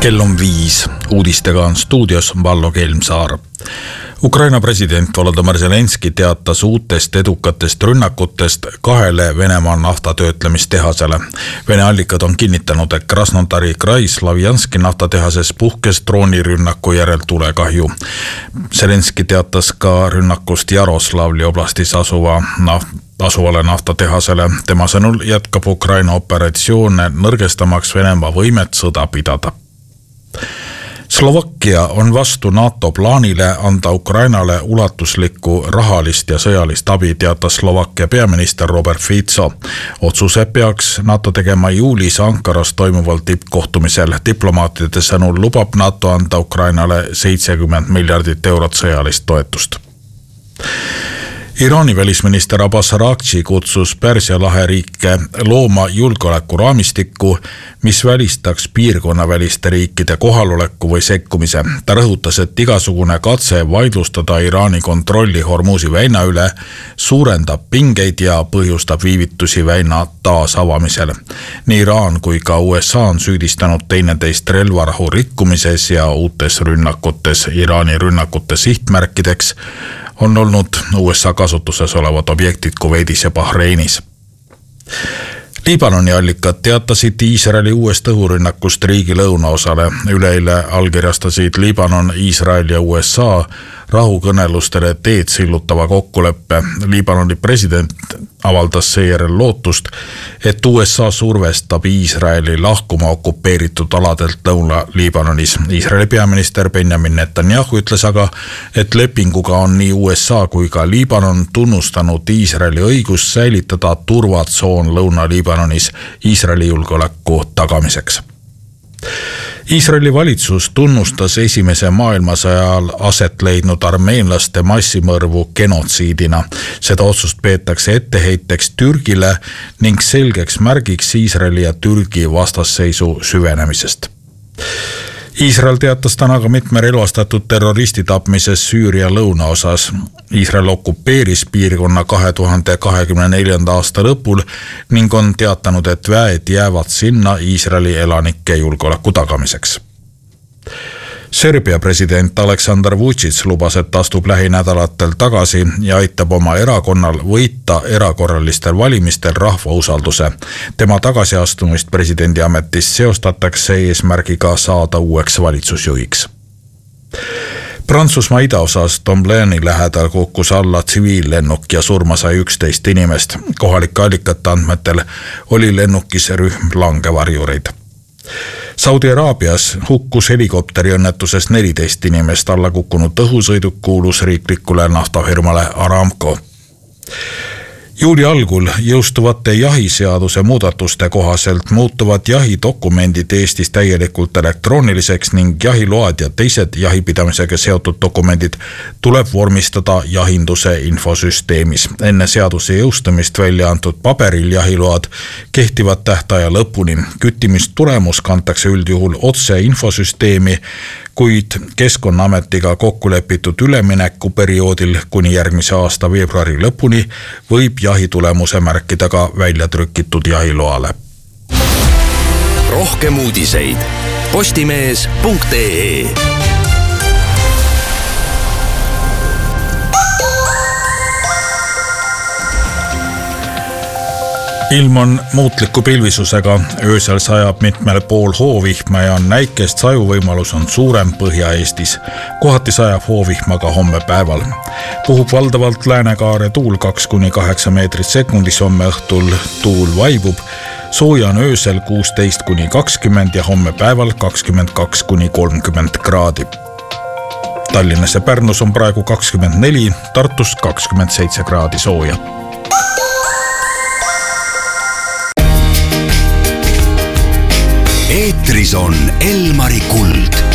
Kell on 5. Uudistega on stuudios Vallo Kelmsaar. Ukraina president Volodymyr Zelenski teatas uutest edukatest rünnakutest 2 Venemaa naftatöötlemistehasele. Vene allikad on kinnitanud, et Krasnodari Krai Slavjanski naftatehases puhkes droonirünnaku järel tulekahju. Zelenski teatas ka rünnakust Jaroslavli oblastis asuvale naftatehasele. Tema sõnul jätkab Ukraina operatsioone nõrgestamaks Venemaa võimet sõda pidada. Slovakkia on vastu NATO plaanile anda Ukrainale ulatuslikku rahalist ja sõjalist abi, teatas Slovakkia peaminister Robert Fico. Otsuse peaks NATO tegema juulis Ankaras toimuval tippkohtumisel. Diplomaatide sõnul lubab NATO anda Ukrainale 70 miljardit eurot sõjalist toetust. Iraani välisminister Abbas Araghchi kutsus Pärsia lahe riike looma julgeolekuraamistikku, mis välistaks piirkonnaväliste riikide kohaloleku või sekkumise. Ta rõhutas, et igasugune katse vaidlustada Iraani kontrolli Hormuzi väina üle suurendab pingeid ja põhjustab viivitusi väina taasavamisel. Nii Iraan kui ka USA on süüdistanud teineteist relvarahu rikkumises ja uutes rünnakutes. Iraani rünnakute sihtmärkideks on olnud USA kasutuses olevad objektid Kuveidis ja Bahreinis. Liibanoni allikad teatasid Iisraeli uuest õhurünnakust riigi lõunaosale. Üleeile allkirjastasid Liibanon, Iisrael ja USA rahukõnelustele teed sillutava kokkuleppe. Liibanoni president avaldas seejärel lootust, et USA survestab Iisraeli lahkuma okupeeritud aladelt Lõuna-Liibanonis. Iisraeli peaminister Benjamin Netanyahu ütles aga, et lepinguga on nii USA kui ka Liibanon tunnustanud Iisraeli õigust säilitada turvatsoon Lõuna-Liibanonis Iisraeli julgeoleku tagamiseks. Iisraeli valitsus tunnustas esimese maailmasõja ajal aset leidnud armeenlaste massimõrvu genotsiidina. Seda otsust peetakse etteheiteks Türgile ning selgeks märgiks Iisraeli ja Türgi vastasseisu süvenemisest. Iisrael teatas täna ka mitme relvastatud terroristi tapmises Süüria lõunaosas. Iisrael okupeeris piirkonna 2024. aasta lõpul ning on teatanud, et väed jäävad sinna Iisraeli elanike julgeoleku tagamiseks. Serbia president Aleksandar Vučić lubas, et astub lähinädalatel tagasi ja aitab oma erakonnal võita erakorralistel valimistel rahva usalduse. Tema tagasiastumist presidendi ametist seostatakse eesmärgiga saada uueks valitsusjuhiks. Prantsusmaa idaosas Tomblaini lähedal kukkus alla tsiviillennuk ja surma sai 11 inimest. Kohalike allikate andmetel oli lennukis rühm langevarjureid. Saudi Araabias hukkus helikopteriõnnetuses 14 inimest. Alla kukkunud õhusõiduk kuulus riiklikule naftafirmale Aramco. Juuli algul jõustuvate jahiseaduse muudatuste kohaselt muutuvad jahidokumendid Eestis täielikult elektrooniliseks ning jahiload ja teised jahipidamisega seotud dokumendid tuleb vormistada jahinduse infosüsteemis. Enne seaduse jõustumist välja antud paberil jahiload kehtivad tähtaja lõpuni. Küttimistulemus kantakse üldjuhul otse infosüsteemi, kuid Keskkonnaametiga kokkulepitud üleminekuperioodil kuni järgmise aasta veebruari lõpuni võib jahitulemuse märkida ka väljatrükitud jahiloale. Rohkem uudiseid postimees.ee. Ilm on muutliku pilvisusega, öösel sajab mitmel pool hoovihma ja näikest sajuvõimalus on suurem Põhja-Eestis. Kohati sajab hoovihma ka homme päeval. Puhub valdavalt läänekaare tuul 2-8 meetrit sekundis, homme õhtul tuul vaibub. Sooja on öösel 16-20 ja homme päeval 22-30 kraadi. Tallinnas ja Pärnus on praegu 24, Tartus 27 kraadi sooja. Eetris on Elmari Kuld.